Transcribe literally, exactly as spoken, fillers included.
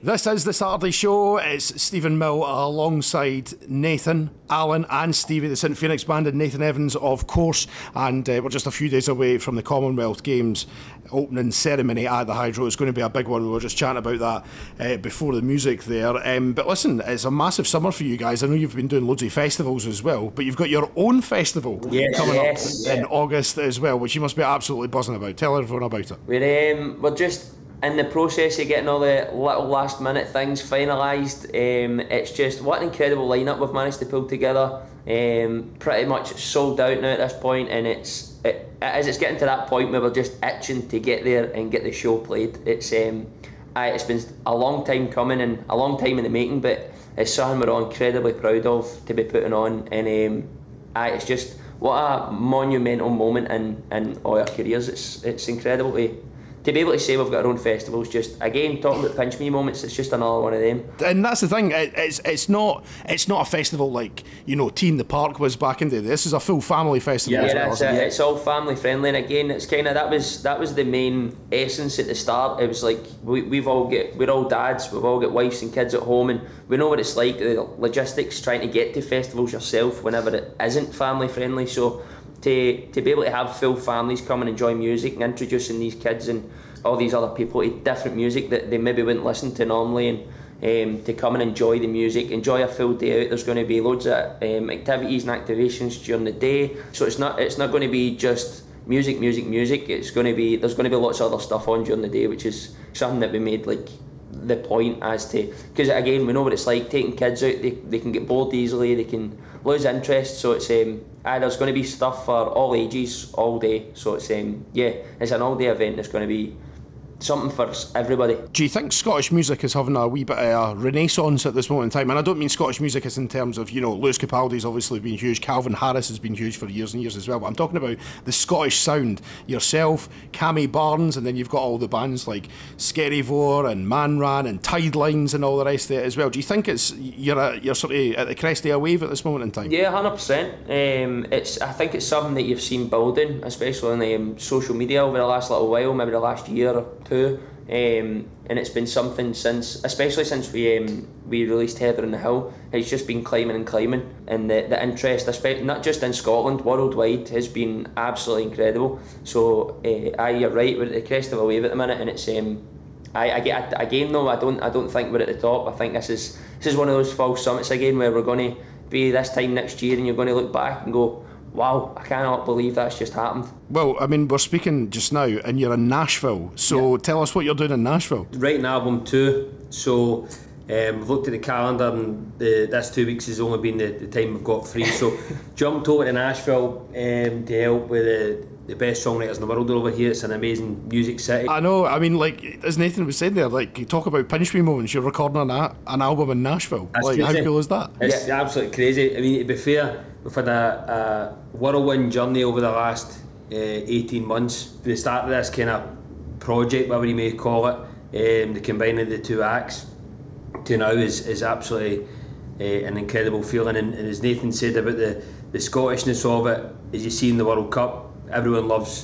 This is the Saturday Show. It's Stephen Mill alongside Nathan, Alan and Stevie, the St Phoenix Band, and Nathan Evans, of course. And uh, we're just a few days away from the Commonwealth Games opening ceremony at the Hydro. It's going to be a big one. We were just chatting about that uh, before the music there. Um, but listen, it's a massive summer for you guys. I know you've been doing loads of festivals as well, but you've got your own festival yes, coming yes, up yeah. in August as well, which you must be absolutely buzzing about. Tell everyone about it. We're, um, we're just in the process of getting all the little last minute things finalised. Um, it's just what an incredible lineup we've managed to pull together. Um, pretty much sold out now at this point, and it's it, as it's getting to that point where we're just itching to get there and get the show played. It's um, aye, it's been a long time coming and a long time in the making, but it's something we're all incredibly proud of to be putting on. And um, aye, it's just what a monumental moment in, in all our careers. It's it's incredible to To be able to say we've got our own festivals. Just again talking about pinch me moments, it's just another one of them. And that's the thing, it, it's it's not it's not a festival like, you know, Tea in the Park was back in the day. This is a full family festival. Yeah, as well, that's it. isn't it? It's all family friendly, and again, it's kind of that was that was the main essence at the start. It was like we we've all get we're all dads, we've all got wives and kids at home, and we know what it's like, the logistics trying to get to festivals yourself whenever it isn't family friendly. So to to be able to have full families come and enjoy music and introducing these kids and all these other people to different music that they maybe wouldn't listen to normally, and um, to come and enjoy the music, enjoy a full day out. There's going to be loads of um, activities and activations during the day, so it's not it's not going to be just music music music. It's going to be there's going to be lots of other stuff on during the day, which is something that we made like the point as to, because again we know what it's like taking kids out. They, they can get bored easily, they can lose interest, so it's um aye, there's going to be stuff for all ages all day. So it's um yeah it's an all day event that's going to be something for everybody. Do you think Scottish music is having a wee bit of a renaissance at this moment in time? And I don't mean Scottish music as in terms of, you know, Lewis Capaldi's obviously been huge, Calvin Harris has been huge for years and years as well, but I'm talking about the Scottish sound. Yourself, Cammy Barnes, and then you've got all the bands like Skerryvore and Manran and Tidelines and all the rest of it as well. Do you think it's you're a, you're sort of at the crest of a wave at this moment in time? Yeah, one hundred percent. Um, it's I think it's something that you've seen building, especially on um, social media over the last little while, maybe the last year or two. Um, and it's been something since, especially since we um, we released Heather on the Hill. It's just been climbing and climbing, and the, the interest, especially not just in Scotland, worldwide, has been absolutely incredible. So uh, aye, you're right, we're at the crest of a wave at the minute, and it's um, I, I get again though I don't I don't think we're at the top. I think this is this is one of those false summits again where we're going to be this time next year, and you're going to look back and go, wow, I cannot believe that's just happened. Well, I mean, we're speaking just now, and you're in Nashville, so yeah. Tell us what you're doing in Nashville. Writing album two, so um, we've looked at the calendar, and the, this two weeks has only been the, the time we've got free, so jumped over to Nashville um, to help with the, the best songwriters in the world over here. It's an amazing music city. I know, I mean, like, as Nathan was saying there, like, you talk about pinch me moments, you're recording an, a- an album in Nashville. That's like, crazy. How cool is that? It's yeah. absolutely crazy. I mean, to be fair, we've had a, a whirlwind journey over the last uh, eighteen months. The start of this kind of project, whatever you may call it, um, the combining of the two acts to now is, is absolutely uh, an incredible feeling. And, and as Nathan said about the, the Scottishness of it, as you see in the World Cup, everyone loves